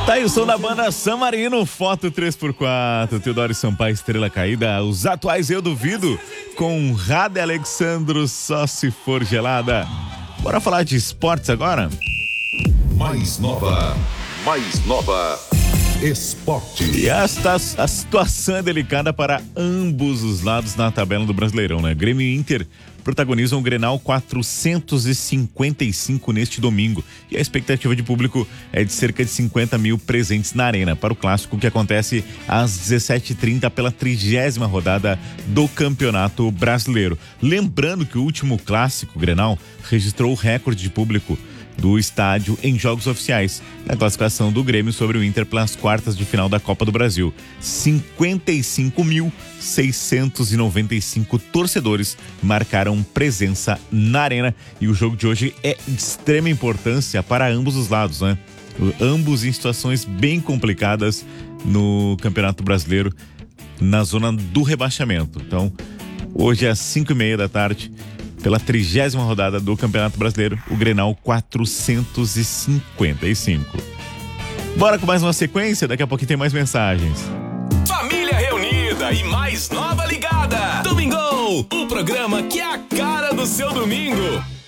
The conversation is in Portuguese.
Tá aí o som da banda San Marino, foto 3x4, Teodoro Sampaio, Estrela Caída, os atuais Eu Duvido, com Rade Alexandro, Só Se For Gelada. Bora falar de esportes agora? Mais nova Esporte. E a situação é delicada para ambos os lados na tabela do Brasileirão, né? Grêmio e Inter protagonizam o Grenal 455 neste domingo. E a expectativa de público é de cerca de 50 mil presentes na arena para o clássico que acontece às 17h30 pela 30ª rodada do Campeonato Brasileiro. Lembrando que o último clássico Grenal registrou o recorde de público do estádio em jogos oficiais, na classificação do Grêmio sobre o Inter pelas quartas de final da Copa do Brasil. 55.695 torcedores marcaram presença na arena e o jogo de hoje é de extrema importância para ambos os lados, né? Ambos em situações bem complicadas no Campeonato Brasileiro, na zona do rebaixamento. Então, hoje às 5h30 da tarde, pela 30ª rodada do Campeonato Brasileiro, o Grenal 455. Bora com mais uma sequência, daqui a pouquinho tem mais mensagens. Família reunida e mais nova ligada. Domingão, o programa que é a cara do seu domingo.